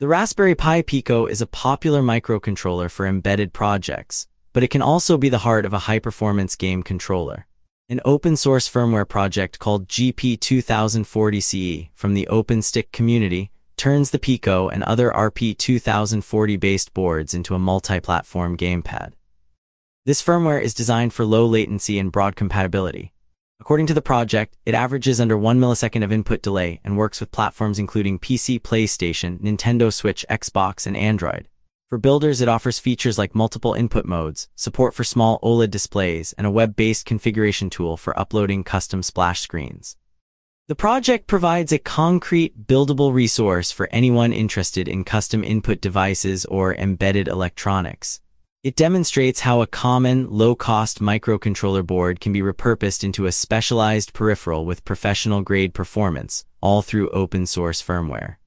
The Raspberry Pi Pico is a popular microcontroller for embedded projects, but it can also be the heart of a high-performance game controller. An open-source firmware project called GP2040CE from the OpenStick community turns the Pico and other RP2040-based boards into a multi-platform gamepad. This firmware is designed for low latency and broad compatibility. According to the project, it averages under 1 millisecond of input delay and works with platforms including PC, PlayStation, Nintendo Switch, Xbox, and Android. For builders, it offers features like multiple input modes, support for small OLED displays, and a web-based configuration tool for uploading custom splash screens. The project provides a concrete, buildable resource for anyone interested in custom input devices or embedded electronics. It demonstrates how a common, low-cost microcontroller board can be repurposed into a specialized peripheral with professional-grade performance, all through open-source firmware.